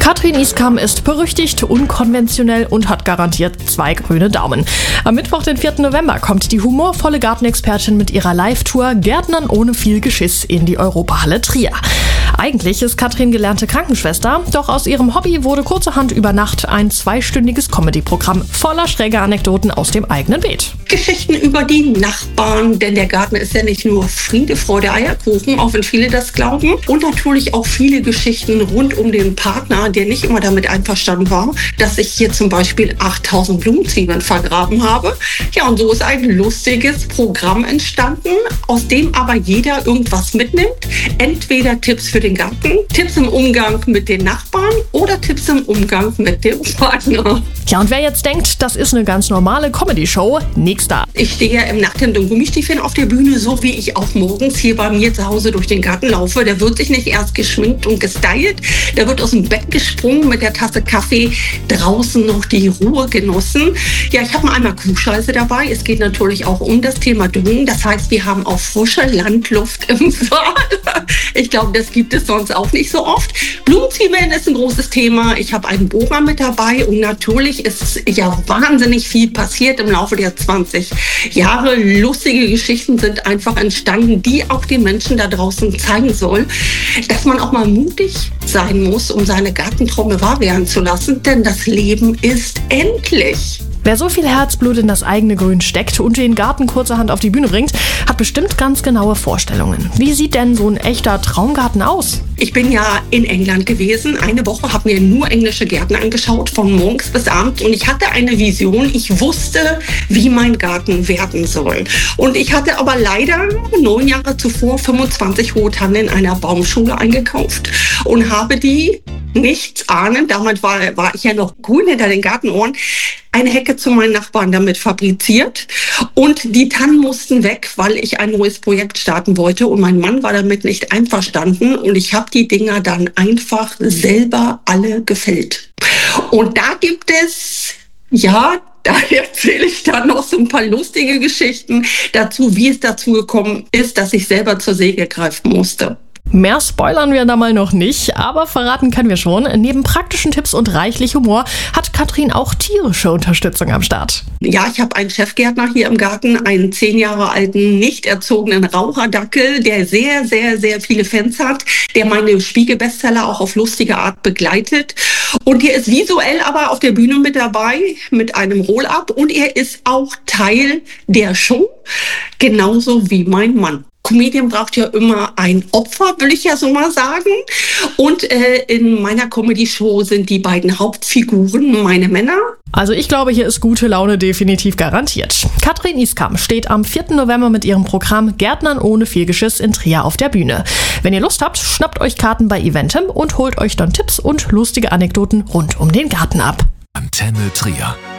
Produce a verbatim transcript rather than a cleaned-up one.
Katrin Iskam ist berüchtigt, unkonventionell und hat garantiert zwei grüne Daumen. Am Mittwoch, den vierten November, kommt die humorvolle Gartenexpertin mit ihrer Live-Tour Gärtnern ohne viel Geschiss in die Europahalle Trier. Eigentlich ist Katrin gelernte Krankenschwester, doch aus ihrem Hobby wurde kurzerhand über Nacht ein zweistündiges Comedy-Programm voller schräger Anekdoten aus dem eigenen Beet. Geschichten über die Nachbarn, denn der Garten ist ja nicht nur Friede, Freude, Eierkuchen, auch wenn viele das glauben. Und natürlich auch viele Geschichten rund um den Partner, der nicht immer damit einverstanden war, dass ich hier zum Beispiel achttausend Blumenzwiebeln vergraben habe. Ja, und so ist ein lustiges Programm entstanden, aus dem aber jeder irgendwas mitnimmt. Entweder Tipps für den Garten, Tipps im Umgang mit den Nachbarn oder Tipps im Umgang mit dem Partner. Ja, und wer jetzt denkt, das ist eine ganz normale Comedy-Show, nix da. Ich stehe ja im Nachthemd und Gummistiefeln auf der Bühne, so wie ich auch morgens hier bei mir zu Hause durch den Garten laufe. Da wird sich nicht erst geschminkt und gestylt, da wird aus dem Bett gesprungen, mit der Tasse Kaffee draußen noch die Ruhe genossen. Ja, ich habe mal einmal Kuhscheiße dabei. Es geht natürlich auch um das Thema Düngen. Das heißt, wir haben auch frische Landluft im Saal. Ich glaube, das gibt es sonst auch nicht so oft. Blumenzwiebeln ist ein großes Thema. Ich habe einen Bohrer mit dabei und natürlich ist ja wahnsinnig viel passiert im Laufe der zwanzig Jahre. Lustige Geschichten sind einfach entstanden, die auch den Menschen da draußen zeigen sollen, dass man auch mal mutig sein muss, um seine Gartenträume wahr werden zu lassen, denn das Leben ist endlich. Wer so viel Herzblut in das eigene Grün steckt und den Garten kurzerhand auf die Bühne bringt, hat bestimmt ganz genaue Vorstellungen. Wie sieht denn so ein echter Traumgarten aus? Ich bin ja in England gewesen. Eine Woche habe mir nur englische Gärten angeschaut, von morgens bis abends. Und ich hatte eine Vision. Ich wusste, wie mein Garten werden soll. Und ich hatte aber leider neun Jahre zuvor fünfundzwanzig hohe Tannen in einer Baumschule eingekauft und habe die nichts ahnend, damals war, war ich ja noch grün hinter den Gartenohren, eine Hecke zu meinen Nachbarn damit fabriziert. Und die Tannen mussten weg, weil ich ein neues Projekt starten wollte. Und mein Mann war damit nicht einverstanden. Und ich habe die Dinger dann einfach selber alle gefällt. Und da gibt es, ja, da erzähle ich dann noch so ein paar lustige Geschichten dazu, wie es dazu gekommen ist, dass ich selber zur Säge greifen musste. Mehr spoilern wir da mal noch nicht, aber verraten können wir schon. Neben praktischen Tipps und reichlich Humor hat Katrin auch tierische Unterstützung am Start. Ja, ich habe einen Chefgärtner hier im Garten, einen zehn Jahre alten, nicht erzogenen Raucherdackel, der sehr, sehr, sehr viele Fans hat, der meine Spiegel-Bestseller auch auf lustige Art begleitet. Und er ist visuell aber auf der Bühne mit dabei, mit einem Roll-Up. Und er ist auch Teil der Show, genauso wie mein Mann. Comedian braucht ja immer ein Opfer, will ich ja so mal sagen. Und äh, in meiner Comedy-Show sind die beiden Hauptfiguren meine Männer. Also ich glaube, hier ist gute Laune definitiv garantiert. Katrin Iskam steht am vierten November mit ihrem Programm Gärtnern ohne viel Geschiss in Trier auf der Bühne. Wenn ihr Lust habt, schnappt euch Karten bei Eventim und holt euch dann Tipps und lustige Anekdoten rund um den Garten ab. Antenne Trier.